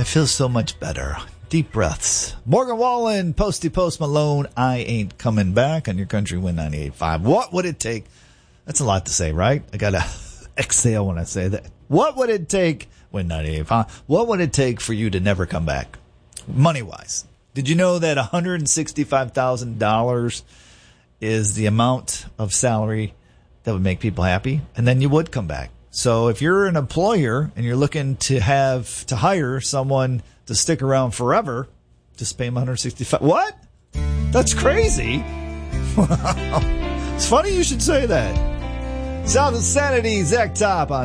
feel so much better. Deep breaths. Morgan Wallen, Posty Post Malone, I Ain't Coming Back on your Country Win 98.5. What would it take? That's a lot to say, right? I got to exhale when I say that. What would it take, Win 98.5, what would it take for you to never come back? Money-wise. Did you know that $165,000 is the amount of salary that would make people happy? And then you would come back. So if you're an employer and you're looking to hire someone to stick around forever, just pay them $165,000. What? That's crazy. It's funny you should say that. Sound of Sanity, Zach Top on